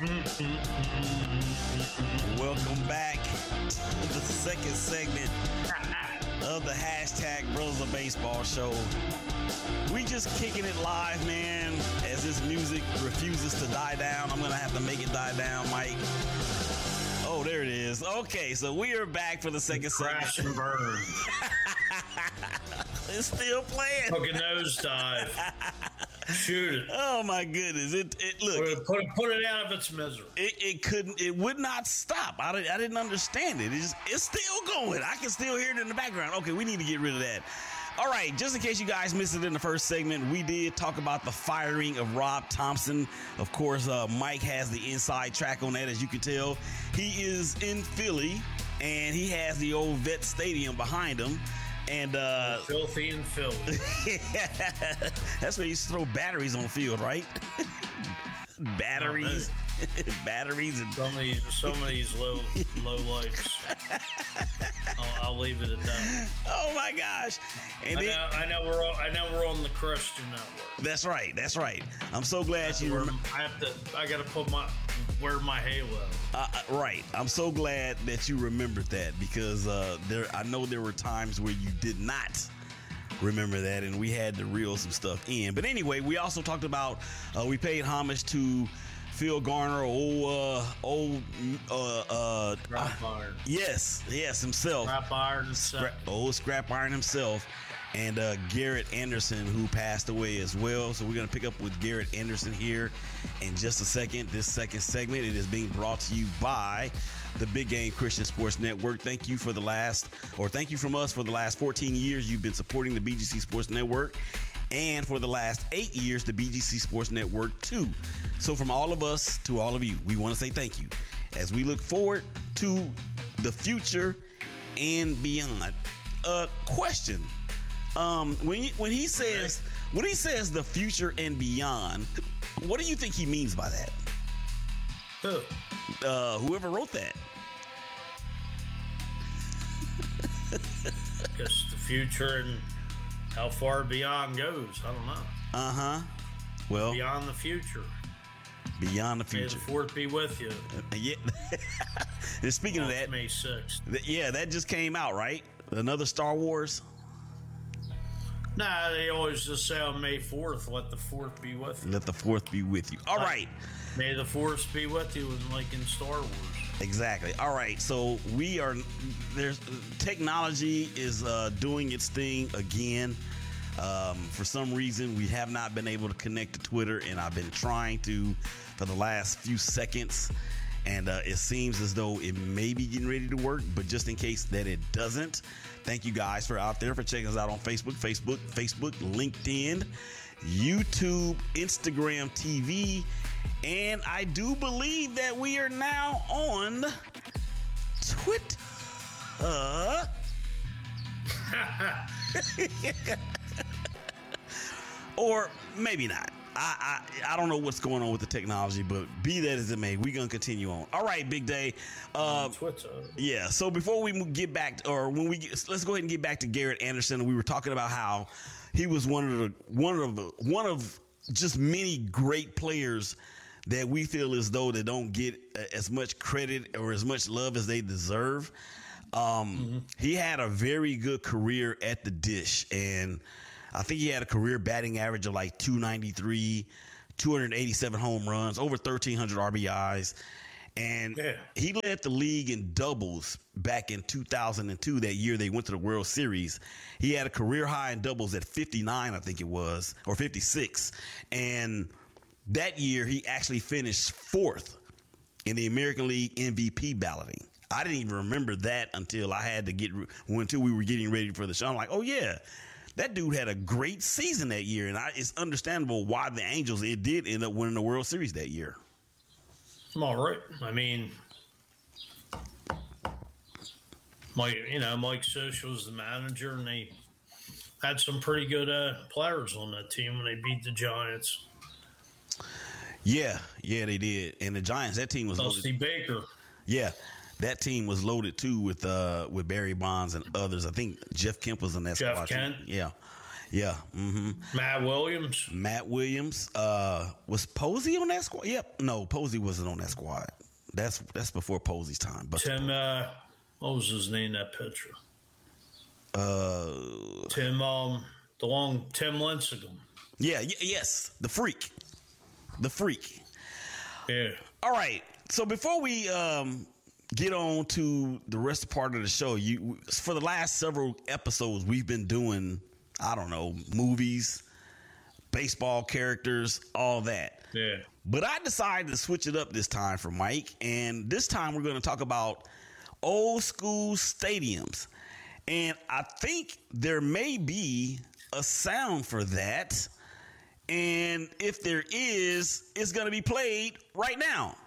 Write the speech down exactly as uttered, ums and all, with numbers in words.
Welcome back to the second segment of the hashtag Brothers of Baseball show. We just kicking it live, man, as this music refuses to die down. I'm going to have to make it die down, Mike. Oh, there it is. Okay, so we are back for the second segment. Crash and burn. It's still playing. Fucking nosedive. Shoot it. Oh my goodness! It it look put it put it out of its misery. It, it couldn't. It would not stop. I didn't, I didn't understand it. It's it's still going. I can still hear it in the background. Okay, we need to get rid of that. All right, just in case you guys missed it in the first segment, we did talk about the firing of Rob Thompson. Of course, uh, Mike has the inside track on that, as you can tell. He is in Philly, and he has the old Vet Stadium behind him. And uh, filthy and filthy. That's where you used to throw batteries on the field, right? Batteries, oh, batteries, and some of these, some of these low, low lights. I'll, I'll leave it at that. Oh my gosh! And I, then, know, I know we're on, I know we're on the Christian Network. That's right. That's right. I'm so glad I you. Rem- I have to. I got to put my wear my halo. Uh, right. I'm so glad that you remembered that, because uh, there. I know there were times where you did not remember that, and we had to reel some stuff in. But anyway, we also talked about. Uh, we paid homage to Phil Garner, old, uh, old, uh, uh, Scrap iron. Yes, yes, himself. Scrap iron himself. Scrap, old Scrap Iron himself. And uh, Garrett Anderson, who passed away as well. So we're going to pick up with Garrett Anderson here in just a second. This second segment, it is being brought to you by the Big Game Christian Sports Network. Thank you for the last, or thank you from us for the last fourteen years. You've been supporting the B G C Sports Network. And for the last eight years, the B G C Sports Network too. So from all of us to all of you, we want to say thank you as we look forward to the future and beyond. Uh, question. Um, when he, when he says when he says the future and beyond, what do you think he means by that? Who? Uh, whoever wrote that. Because the future and how far beyond goes, I don't know. Uh huh. Well, beyond the future. Beyond the future. May the fourth be with you. Uh, yeah. And speaking well, of that, May sixth. Th- yeah, that just came out, right? Another Star Wars. Nah, they always just say on May fourth, let the fourth be with you. Let the fourth be with you. All like, right. May the fourth be with you, like in Star Wars. Exactly. All right. So we are, there's, technology is uh, doing its thing again. Um, for some reason, we have not been able to connect to Twitter, and I've been trying to for the last few seconds. And uh, it seems as though it may be getting ready to work, but just in case that it doesn't, thank you guys for out there for checking us out on Facebook, Facebook, Facebook, LinkedIn, YouTube, Instagram T V, and I do believe that we are now on Twitter. Or maybe not. I, I I don't know what's going on with the technology, but be that as it may, we're going to continue on. All right, Big Day. Uh, Twitter. Yeah, so before we get back, to, or when we get, let's go ahead and get back to Garrett Anderson. We were talking about how he was one of the one of the, one of just many great players that we feel as though they don't get as much credit or as much love as they deserve. Um, mm-hmm. He had a very good career at the dish, and I think he had a career batting average of like two ninety-three, two eighty-seven home runs, over thirteen hundred R B Is. And yeah. He led the league in doubles back in two thousand two, that year they went to the World Series. He had a career high in doubles at fifty-nine, I think it was, or fifty-six. And that year he actually finished fourth in the American League M V P balloting. I didn't even remember that until I had to get, until we were getting ready for the show. I'm like, oh yeah. That dude had a great season that year, and I, it's understandable why the Angels, it did end up winning the World Series that year. I'm all right. I mean, Mike, you know, Mike Scioscia was the manager, and they had some pretty good uh, players on that team when they beat the Giants. Yeah, yeah, they did. And the Giants, that team was Dusty loaded. Baker. Yeah. That team was loaded too with uh with Barry Bonds and others. I think Jeff Kemp was in that Jeff squad. Kent. Yeah, Yeah. Mm-hmm. Matt Williams. Matt Williams. Uh, was Posey on that squad? Yep. No, Posey wasn't on that squad. That's that's before Posey's time. But Tim, uh, what was his name, that pitcher? Uh, Tim, um, the long Tim Lincecum. Yeah, y- yes, the freak. The freak. Yeah. All right. So before we um, get on to the rest part of the show, you for the last several episodes we've been doing, I don't know, movies, baseball characters, all that. Yeah. But I decided to switch it up this time for Mike, and this time we're going to talk about old school stadiums. And I think there may be a sound for that. And if there is, it's going to be played right now.